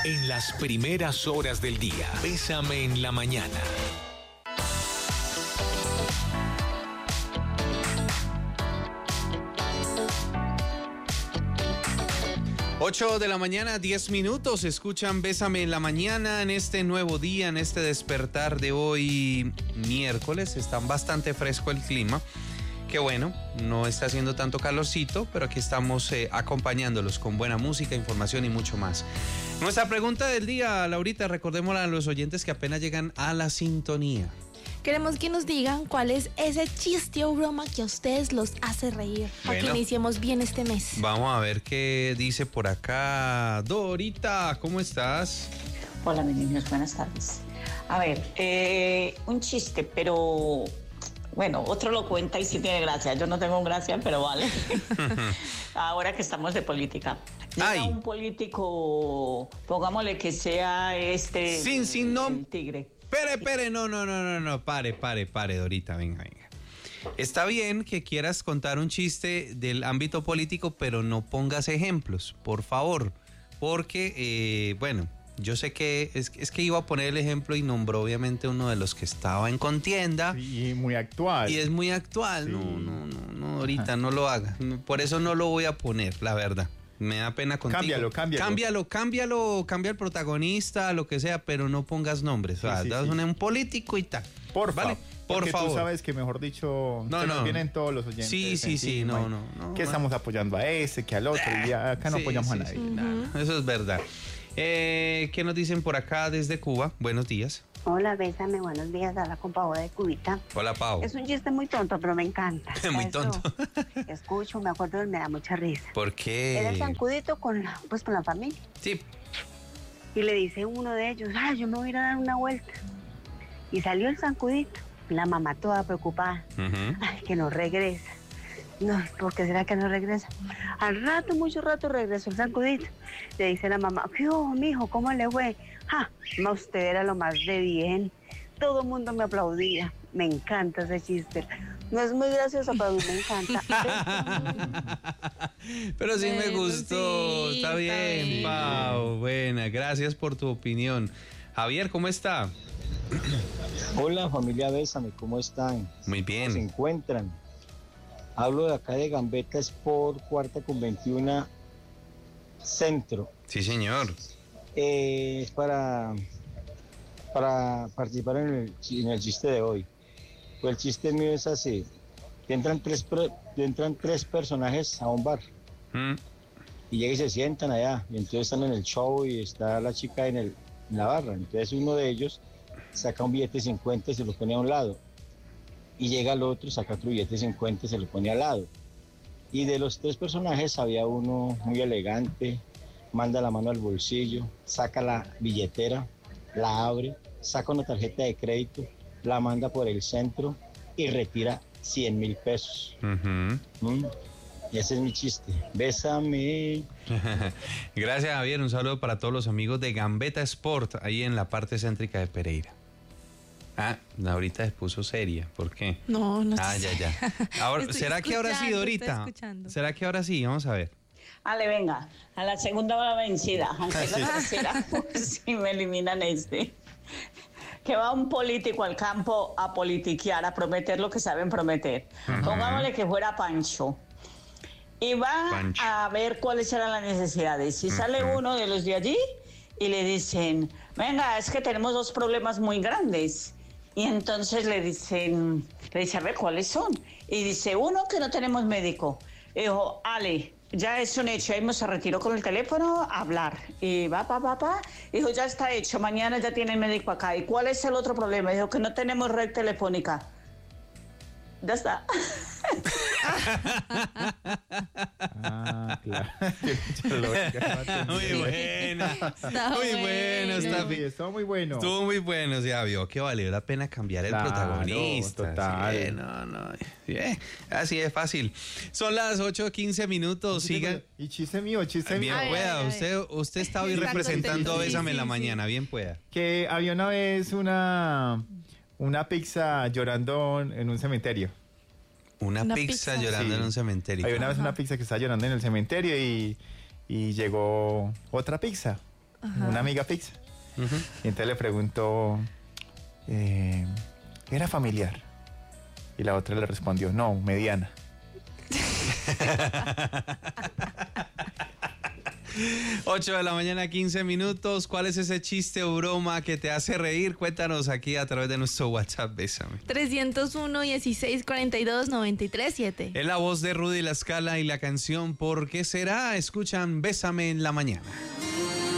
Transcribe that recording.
En las primeras horas del día, Bésame en la mañana. Ocho de la mañana, 10 minutos. Escuchan Bésame en la mañana en este nuevo día, en este despertar de hoy miércoles. Está bastante fresco el clima. Qué bueno, no está haciendo tanto calorcito, pero aquí estamos acompañándolos con buena música, información y mucho más. Nuestra pregunta del día, Laurita, recordémosla a los oyentes que apenas llegan a la sintonía. Queremos que nos digan cuál es ese chiste o broma que a ustedes los hace reír. Para que iniciemos bien este mes. Vamos a ver qué dice por acá. Dorita, ¿cómo estás? Hola, mis niños, buenas tardes. A ver, un chiste, pero... Bueno, otro lo cuenta y sí tiene gracia. Yo no tengo gracia, pero vale. Ahora que estamos de política. Llega un político, pongámosle que sea sin nombre. El tigre. Pere, no, pare, Dorita, venga. Está bien que quieras contar un chiste del ámbito político, pero no pongas ejemplos, por favor. Porque, yo sé que es que iba a poner el ejemplo y nombró obviamente uno de los que estaba en contienda. Sí, y muy actual. Y es muy actual. Sí. No, ahorita no lo haga. Por eso no lo voy a poner, la verdad. Me da pena contigo. Cámbialo. Cambia el protagonista, lo que sea, pero no pongas nombres. Sí, un político y tal. Por favor. Porque tú sabes que, mejor dicho, nos vienen todos los oyentes. Sí, no. Que estamos apoyando a ese, que al otro, y acá no apoyamos a nadie. Eso es verdad. ¿Qué nos dicen por acá desde Cuba? Buenos días. Hola, Bésame, buenos días. Habla con Pau de Cubita. Hola, Pau. Es un chiste muy tonto, pero me encanta. Muy tonto. Escucho, me acuerdo, me da mucha risa. ¿Por qué? Era el zancudito con la familia. Sí. Y le dice uno de ellos, yo me voy a ir a dar una vuelta. Y salió el zancudito. La mamá toda preocupada. Que no regresa. No, ¿por qué será que no regresa? Al rato, mucho rato, regresó el zancudito. Le dice la mamá, ¿qué hubo, mijo? ¿Cómo le fue? Usted era lo más de bien. Todo el mundo me aplaudía. Me encanta ese chiste. No es muy gracioso, pero a mí me encanta. Pero sí me gustó. Sí, está bien, Pau. Buena, gracias por tu opinión. Javier, ¿cómo está? Hola, familia Bésame, ¿cómo están? Muy bien. ¿Cómo se encuentran? Hablo de acá de Gambetta Sport, cuarta con 21 Centro. Sí, señor. Es para participar en el chiste de hoy. Pues el chiste mío es así. Entran tres personajes a un bar. Y llegan y se sientan allá. Y entonces están en el show y está la chica en la barra. Entonces uno de ellos saca un billete de 50 y se lo pone a un lado. Y llega el otro, saca otro billete de 50 y se lo pone al lado. Y de los tres personajes había uno muy elegante, manda la mano al bolsillo, saca la billetera, la abre, saca una tarjeta de crédito, la manda por el centro y retira 100,000 pesos. Y ese es mi chiste. Bésame. Gracias, Javier. Un saludo para todos los amigos de Gambetta Sport, ahí en la parte céntrica de Pereira. Ahorita se puso seria. ¿Por qué? No. Ya. Ahora, ¿será que ahora sí, Dorita? ¿Será que ahora sí? Vamos a ver. Ale, venga, a la segunda va la vencida. Aunque la tercera, si me eliminan que va un político al campo a politiquear, a prometer lo que saben prometer. Pongámosle que fuera Pancho. Y va a ver cuáles eran las necesidades. Si sale uno de los de allí y le dicen, venga, es que tenemos dos problemas muy grandes. Y entonces le dice, a ver, ¿cuáles son? Y dice, uno, que no tenemos médico. Y dijo, Ale, ya es un hecho. Ahí se retiró con el teléfono a hablar. Y va. Dijo, ya está hecho, mañana ya tiene el médico acá. ¿Y cuál es el otro problema? Dijo, que no tenemos red telefónica. Ya está. Claro. Muy buena. Estuvo muy bueno. Estuvo muy bueno, ya vio que valió la pena cambiar el protagonista. Total. Sí, bien. Así es fácil. Son las 8:15 minutos. Sigan. Y chiste mío. Bien pueda. Usted está hoy representando a Bésame en la mañana. Bien pueda. Que había una vez una pizza llorando en un cementerio. Una pizza llorando en un cementerio. Había una vez una pizza que estaba llorando en el cementerio y llegó otra pizza. una amiga pizza. Y entonces le preguntó, ¿era familiar? Y la otra le respondió, no, mediana. 8 de la mañana, 15 minutos. ¿Cuál es ese chiste o broma que te hace reír? Cuéntanos aquí a través de nuestro WhatsApp, Bésame. 301-1642-937. Es la voz de Rudy La Scala y la canción ¿Por qué será? Escuchan Bésame en la mañana.